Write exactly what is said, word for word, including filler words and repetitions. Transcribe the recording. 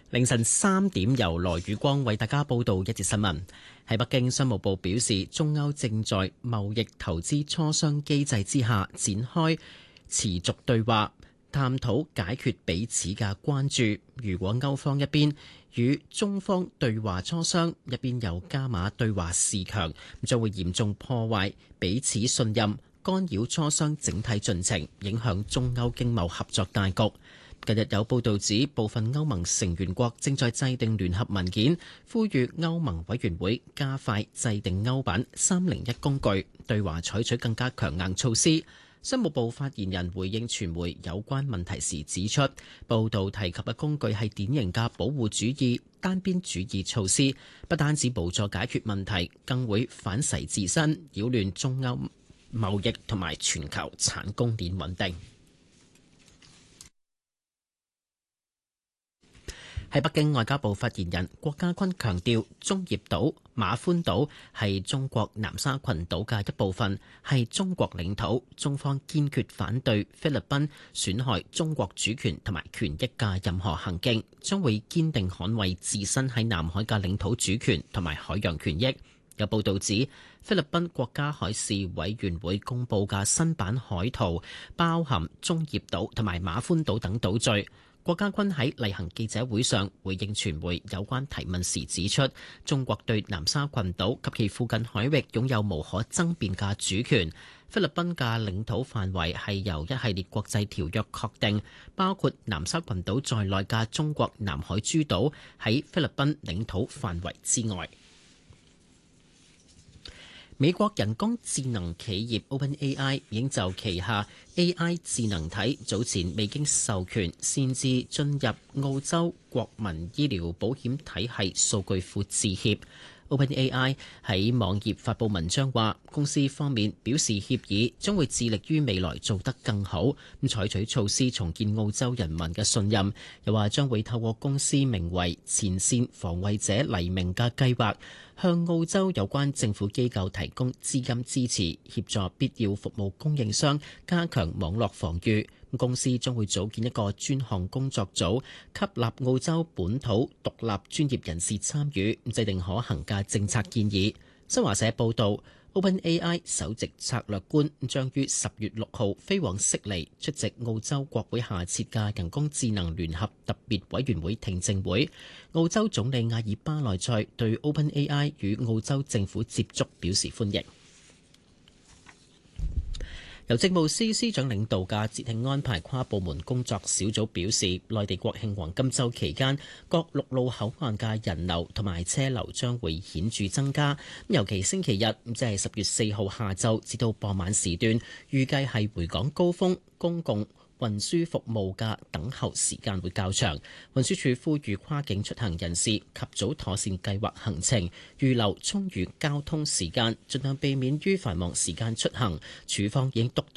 凌晨三點，由羅宇光為大家報道一節新聞。喺北京，商務部表示，中歐正在貿易投資磋商機制之下展開持續對話，探討解決彼此嘅關注。如果歐方一邊與中方對話磋商，一邊又加碼對華示強，將會嚴重破壞彼此信任，干擾磋商整體進程，影響中歐經貿合作大局。近日有報道指，部分歐盟成員國正在制定聯合文件，呼籲歐盟委員會加快制定歐版三零一工具，對華採取更加強硬措施。商務部發言人回應傳媒有關問題時指出，報道提及嘅工具係典型嘅保護主義、單邊主義措施，不單止無助解決問題，更會反噬自身，擾亂中歐貿易同埋全球產供鏈穩定。喺北京，外交部發言人郭家軍強調，中業島、馬歡島係中國南沙群島嘅一部分，係中國領土。中方堅決反對菲律賓損害中國主權同埋權益嘅任何行徑，將會堅定捍衛自身喺南海嘅領土主權同埋海洋權益。有報道指，菲律賓國家海事委員會公佈嘅新版海圖包含中業島同埋馬歡島等島嶼。郭家軍喺例行記者會上回應傳媒有關提問時指出，中國對南沙群島及其附近海域擁有無可爭辯嘅主權。菲律賓嘅領土範圍係由一系列國際條約確定，包括南沙群島在內嘅中國南海諸島喺菲律賓領土範圍之外。美國人工智能企業 OpenAI 已經就旗下 A I 智能體早前未經授權擅自進入澳洲國民醫療保險體系數據庫致歉。OpenAI 喺網頁發布文章話，公司方面表示歉意，將會致力於未來做得更好，咁採取措施重建澳洲人民嘅信任。又話將會透過公司名為前線防衛者黎明嘅計劃，向澳洲有關政府機構提供資金支持，協助必要服務供應商加強網絡防禦。公司將會組建一個專項工作組，吸納澳洲本土獨立專業人士參與，制定可行嘅政策建議。新華社報導， OpenAI 首席策略官將於十月六號飛往悉尼出席澳洲國會下設嘅人工智能聯合特別委員會聽證會。澳洲總理阿爾巴內塞對 OpenAI 與澳洲政府接觸表示歡迎。由政務司司長領導嘅節慶安排跨部門工作小組表示，內地國慶黃金週期間，各陸路口岸嘅人流同埋車流將會顯著增加。尤其星期日，即係十月四號下晝至到傍晚時段，預計係回港高峰，公共運輸服務嘅等候時間會較長。運輸署呼籲跨境出行人士及早妥善計劃行程，預留充裕交通時間，盡量避免於繁忙時間出行。署方已經督